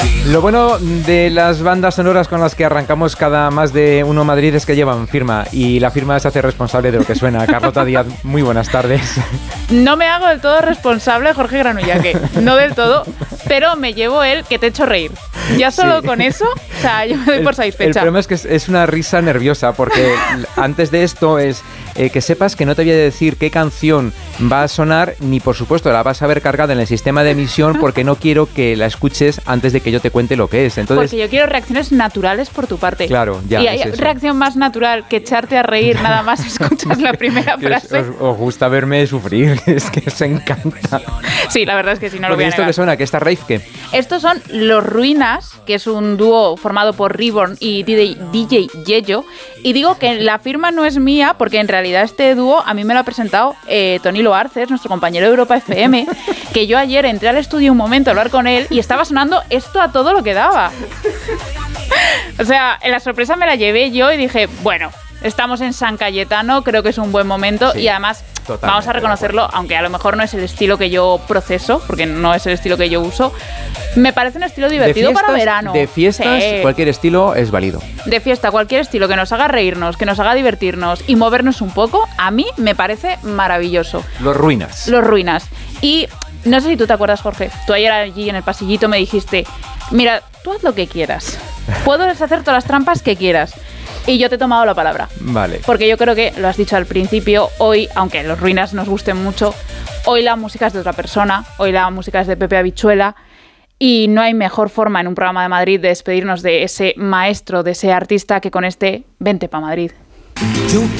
Lo bueno de las bandas sonoras con las que arrancamos cada Más de Uno Madrid es que llevan firma y la firma se hace responsable de lo que suena. Carlota Díaz, muy buenas tardes. No me hago del todo responsable, Jorge Granullaque, no del todo, pero me llevo el que te he hecho reír. Ya solo con eso, o sea, yo me doy por satisfecha. El problema es que es una risa nerviosa porque antes de esto es que sepas que no te voy a decir qué canción va a sonar ni por supuesto la vas a ver cargada en el sistema de emisión porque no quiero que la escuches antes de que yo te cuente lo que es. Entonces, porque yo quiero reacciones naturales por tu parte. Claro, ya. Y hay reacción más natural que echarte a reír nada más escuchas la primera frase. Os gusta verme sufrir, es que os encanta. Sí, la verdad es que sí, no lo voy a ¿Esto negar. qué suena? ¿Qué está rave qué? Estos son Los Ruinas, que es un dúo formado por Reborn y DJ Yello. Y digo que la firma no es mía porque en realidad este dúo a mí me lo ha presentado Tony Loarces, nuestro compañero de Europa FM, que yo ayer entré al estudio un momento a hablar con él y estaba sonando esto a todo lo que daba. O sea, en la sorpresa me la llevé yo y dije, bueno, estamos en San Cayetano, creo que es un buen momento, sí, y además vamos a reconocerlo, aunque a lo mejor no es el estilo que yo proceso, porque no es el estilo que yo uso. Me parece un estilo divertido fiestas, para verano. De fiestas, sí, cualquier estilo es válido. De fiesta, cualquier estilo que nos haga reírnos, que nos haga divertirnos y movernos un poco, a mí me parece maravilloso. Los Ruinas. Los Ruinas. Y no sé si tú te acuerdas, Jorge, tú ayer allí en el pasillito me dijiste, mira, tú haz lo que quieras, puedes hacer todas las trampas que quieras. Y yo te he tomado la palabra. Vale. Porque yo creo que, lo has dicho al principio, hoy, aunque Los Ruinas nos gusten mucho, hoy la música es de otra persona, hoy la música es de Pepe Habichuela, y no hay mejor forma en un programa de Madrid de despedirnos de ese maestro, de ese artista, que con este Vente pa' Madrid. Yo